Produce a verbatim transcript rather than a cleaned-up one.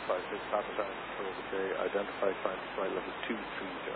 five six, Papa Tower Control, good day. Identify climate flight level two three zero.